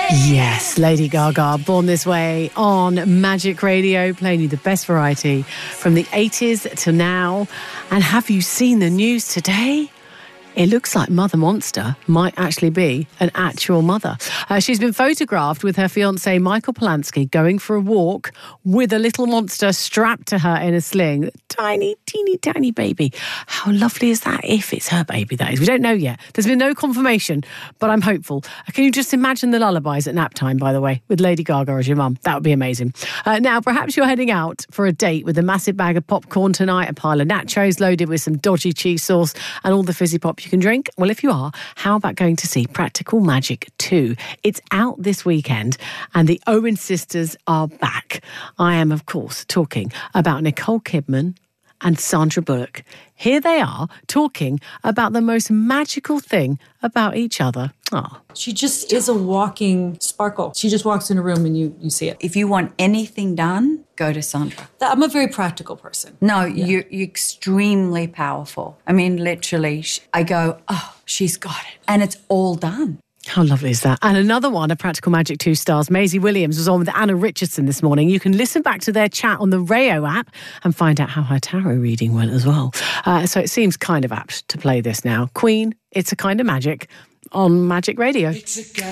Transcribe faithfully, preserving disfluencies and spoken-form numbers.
Yes, Lady Gaga, Born This Way on Magic Radio, playing you the best variety from the eighties to now. And have you seen the news today? It looks like Mother Monster might actually be an actual mother. Uh, she's been photographed with her fiancé, Michael Polanski, going for a walk with a little monster strapped to her in a sling. Tiny, teeny, tiny baby. How lovely is that? If it's her baby, that is. We don't know yet. There's been no confirmation, but I'm hopeful. Can you just imagine the lullabies at nap time, by the way, with Lady Gaga as your mum? That would be amazing. Uh, now, perhaps you're heading out for a date with a massive bag of popcorn tonight, a pile of nachos loaded with some dodgy cheese sauce and all the fizzy pop you can drink. Well, if you are, how about going to see Practical Magic two? It's out this weekend and the Owen sisters are back. I am, of course, talking about Nicole Kidman and Sandra Bullock. Here they are talking about the most magical thing about each other. Oh. She just is a walking sparkle. She just walks in a room and you, you see it. If you want anything done, go to Sandra. I'm a very practical person. No, yeah. you're, you're extremely powerful. I mean, literally, I go, oh, she's got it. And it's all done. How lovely is that? And another one, a Practical Magic two stars, Maisie Williams, was on with Anna Richardson this morning. You can listen back to their chat on the Rayo app and find out how her tarot reading went as well. Uh, so it seems kind of apt to play this now. Queen, It's a Kind of Magic on Magic Radio. It's a